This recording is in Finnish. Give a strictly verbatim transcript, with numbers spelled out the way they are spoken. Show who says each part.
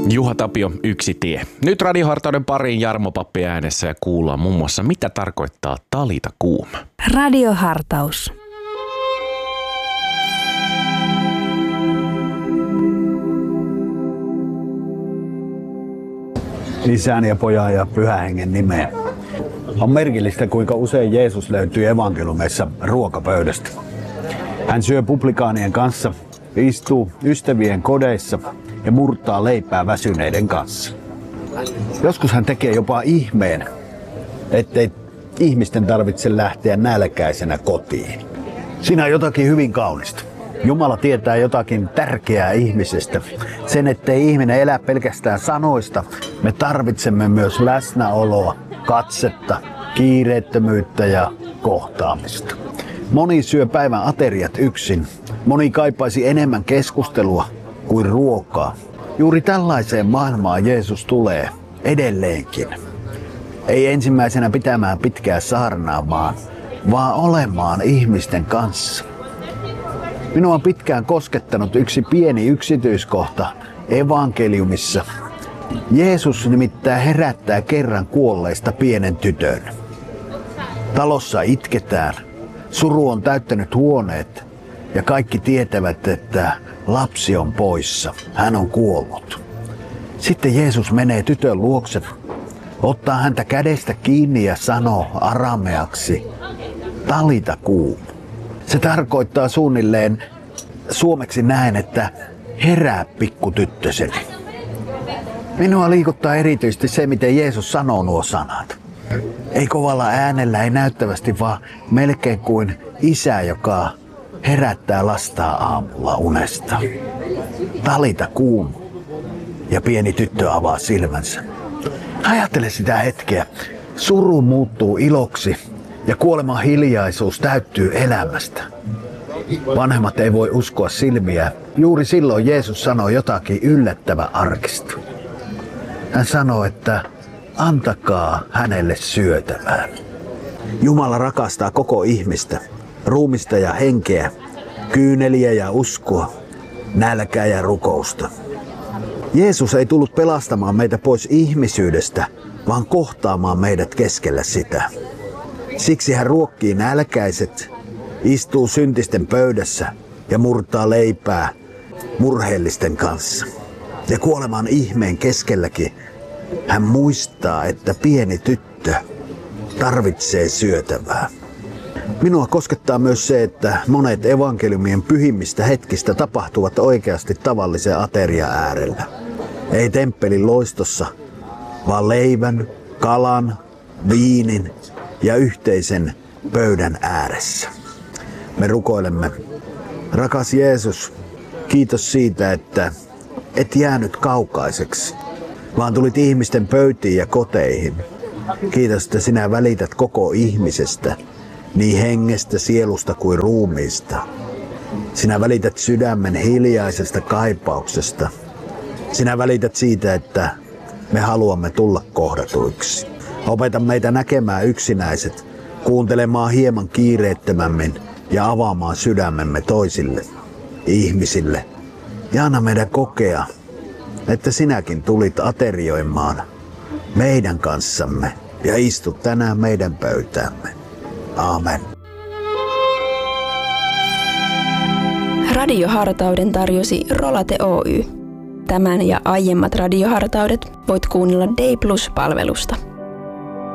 Speaker 1: Juha Tapio, Yksi tie. Nyt Radiohartauden pariin Jarmo Pappi äänessä ja kuullaan muun muassa, mitä tarkoittaa talita kuum.
Speaker 2: Radiohartaus.
Speaker 3: Isän ja pojan ja pyhän hengen nimeen. On merkillistä, kuinka usein Jeesus löytyy evankeliumeissa ruokapöydästä. Hän syö publikaanien kanssa, istuu ystävien kodeissa ja murtaa leipää väsyneiden kanssa. Joskus hän tekee jopa ihmeen, ettei ihmisten tarvitse lähteä nälkäisenä kotiin. Siinä on jotakin hyvin kaunista. Jumala tietää jotakin tärkeää ihmisestä. Sen, ettei ihminen elä pelkästään sanoista, me tarvitsemme myös läsnäoloa, katsetta, kiireettömyyttä ja kohtaamista. Moni syö päivän ateriat yksin. Moni kaipaisi enemmän keskustelua kuin ruokaa. Juuri tällaiseen maailmaan Jeesus tulee edelleenkin. Ei ensimmäisenä pitämään pitkää saarnaa, vaan, vaan olemaan ihmisten kanssa. Minua on pitkään koskettanut yksi pieni yksityiskohta evankeliumissa. Jeesus nimittäin herättää kerran kuolleista pienen tytön. Talossa itketään, suru on täyttänyt huoneet ja kaikki tietävät, että lapsi on poissa, hän on kuollut. Sitten Jeesus menee tytön luokse, ottaa häntä kädestä kiinni ja sanoo arameaksi, talita kuum. Se tarkoittaa suunnilleen suomeksi näin, että herää pikkutyttöseni. Minua liikuttaa erityisesti se, miten Jeesus sanoo nuo sanat. Ei kovalla äänellä, ei näyttävästi, vaan melkein kuin isä, joka herättää lastaa aamulla unesta. Talita kuum. Ja pieni tyttö avaa silmänsä. Ajattele sitä hetkeä. Suru muuttuu iloksi ja kuoleman hiljaisuus täyttyy elämästä. Vanhemmat ei voi uskoa silmiä. Juuri silloin Jeesus sanoi jotakin yllättävän arkista. Hän sanoi, että antakaa hänelle syötävää. Jumala rakastaa koko ihmistä, ruumista ja henkeä, kyyneliä ja uskoa, nälkää ja rukousta. Jeesus ei tullut pelastamaan meitä pois ihmisyydestä, vaan kohtaamaan meidät keskellä sitä. Siksi hän ruokkii nälkäiset, istuu syntisten pöydässä ja murtaa leipää murheellisten kanssa. Ja kuoleman ihmeen keskelläkin hän muistaa, että pieni tyttö tarvitsee syötävää. Minua koskettaa myös se, että monet evankeliumien pyhimmistä hetkistä tapahtuvat oikeasti tavallisen aterian äärellä. Ei temppelin loistossa, vaan leivän, kalan, viinin ja yhteisen pöydän ääressä. Me rukoilemme, rakas Jeesus, kiitos siitä, että et jäänyt kaukaiseksi, vaan tulit ihmisten pöytiin ja koteihin. Kiitos, että sinä välität koko ihmisestä, niin hengestä, sielusta kuin ruumiista. Sinä välität sydämen hiljaisesta kaipauksesta. Sinä välität siitä, että me haluamme tulla kohdatuiksi. Opeta meitä näkemään yksinäiset, kuuntelemaan hieman kiireettömämmin ja avaamaan sydämemme toisille, ihmisille. Ja anna meidän kokea, että sinäkin tulit aterioimaan meidän kanssamme ja istut tänään meidän pöytäämme. Aamen.
Speaker 2: Radiohartauden tarjosi Rolate Oy. Tämän ja aiemmat radiohartaudet voit kuunnella Day Plus-palvelusta.